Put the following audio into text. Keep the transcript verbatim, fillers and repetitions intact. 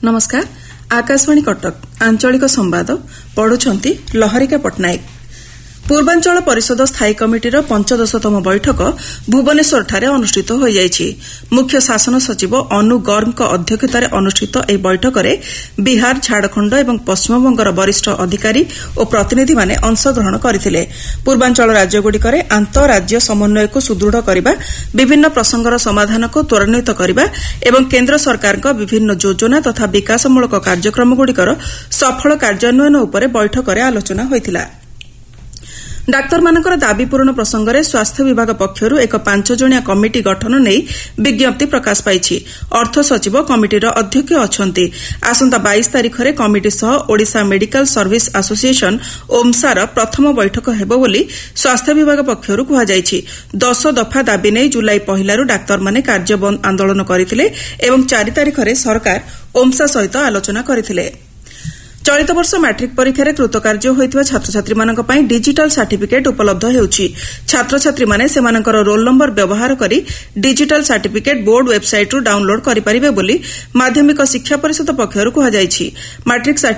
नमस्कार आकाशवाणी कटक आंचलिक संवाद पढ़ुछंती लहरिका पटनायक। पूर्वांचल परिषद स्थायी कमिटीर पंचदशतम बैठक भुवनेश्वरଠାରେ अनुष्ठित होइଯାଇଛି। मुख्य शासन सचिव अनु गर्गଙ୍କ अध्यक्षताରେ अनुष्ठित ଏହି बैठकରେ बिहार झारखंड एवं पश्चिमबंगर वरिष्ठ अधिकारी और प्रतिनिधिମାନେ अंशग्रहण କରିଥିଲେ। पूर्वांचल राज्यଗୁଡ଼ିକରେ आंतरराज्य समन्वयको सुदृढ़ କରିବା, विभिन्न प्रसंगर समाधानको त्वरान्वित କରିବା ଏବଂ केन्द्र सरकारଙ୍କ विभिन्न योजना तथा विकासमूलक कार्यक्रमଗୁଡ଼ିकर सफल कार्यान्वयन ଉପରେ बैठकରେ आलोचना ହୋଇଥିଲା। डाक्तरमानଙ୍କର दाबी पूरण प्रसंगରେ स्वास्थ्य विभाग पक्षरू एक पांच जणिया कमिटी गठन नहीं विज्ञप्ति प्रकाश पाइछि। अर्थ सचिव कमिटीर अध्यक्ष अछंती। आसंता बाईस तारिखरे कमिटी सह ओडिशा मेडिकल सर्विस एसोसिएशन ओमसार प्रथम बैठक हेबो बोली स्वास्थ्य विभाग पक्षरू कुहा जाइछि। दस दफा दाबी नहीं जुलाई पहिलारू डाक्तरमाने कार्यबंद आंदोलन करथिले एवं चार तारिखरे सरकार ओमसा सहित आलोचना करथिले। चलित वर्ष मैट्रिक परीक्षार कृतकार्य होइतिबा छात्र छात्री मानक पई डिजिटल सर्टिफिकेट उपलब्ध हेउछि। छात्र छात्री माने सेमानकर रोल नंबर व्यवहार करी डिजिटल सर्टिफिकेट बोर्ड वेबसाइट रु डाउनलोड करि परिबे बोली माध्यमिक शिक्षा परिषद पक्षरु कुहा जाइछि। मैट्रिक